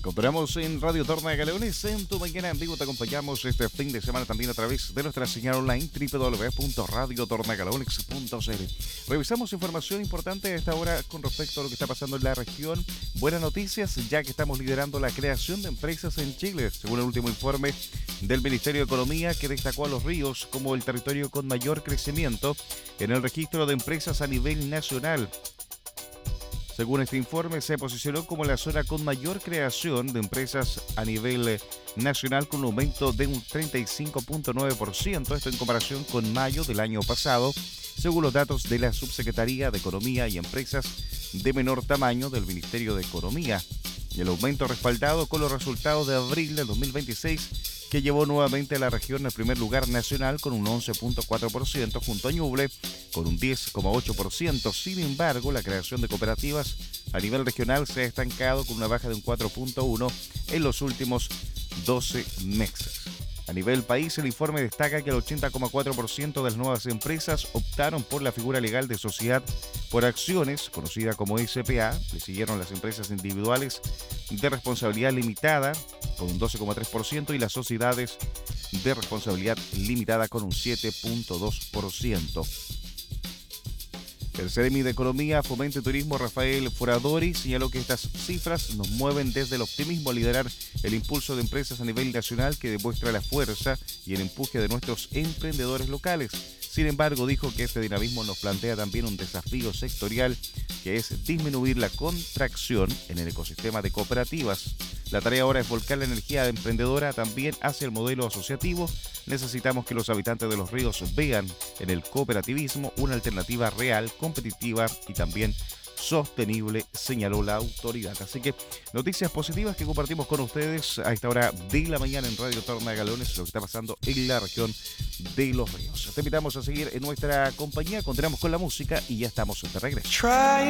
Continuamos en Radio Tornagaleones, en tu mañana en vivo. Te acompañamos este fin de semana también a través de nuestra señal online www.radiotornagaleones.cl. Revisamos información importante a esta hora con respecto a lo que está pasando en la región. Buenas noticias, ya que estamos liderando la creación de empresas en Chile, según el último informe del Ministerio de Economía, que destacó a Los Ríos como el territorio con mayor crecimiento en el registro de empresas a nivel nacional. Según este informe, se posicionó como la zona con mayor creación de empresas a nivel nacional, con un aumento de un 35.9%, esto en comparación con mayo del año pasado, según los datos de la Subsecretaría de Economía y Empresas de menor tamaño del Ministerio de Economía. El aumento respaldado con los resultados de abril del 2026, que llevó nuevamente a la región al primer lugar nacional con un 11.4%, junto a Ñuble con un 10.8%. Sin embargo, la creación de cooperativas a nivel regional se ha estancado con una baja de un 4.1% en los últimos 12 meses. A nivel país, el informe destaca que el 80.4% de las nuevas empresas optaron por la figura legal de sociedad por acciones, conocida como SPA. Le siguieron las empresas individuales de responsabilidad limitada con un 12.3% y las sociedades de responsabilidad limitada con un 7.2%. El Ceremi de Economía, Fomento y Turismo, Rafael Foradori, señaló que estas cifras nos mueven desde el optimismo a liderar el impulso de empresas a nivel nacional, que demuestra la fuerza y el empuje de nuestros emprendedores locales. Sin embargo, dijo que este dinamismo nos plantea también un desafío sectorial, que es disminuir la contracción en el ecosistema de cooperativas. La tarea ahora es volcar la energía emprendedora también hacia el modelo asociativo. Necesitamos que los habitantes de Los Ríos vean en el cooperativismo una alternativa real, competitiva y también sostenible, señaló la autoridad. Así que noticias positivas que compartimos con ustedes a esta hora de la mañana en Radio Tornagaleones, lo que está pasando en la región de Los Ríos. Te invitamos a seguir en nuestra compañía, continuamos con la música y ya estamos de regreso.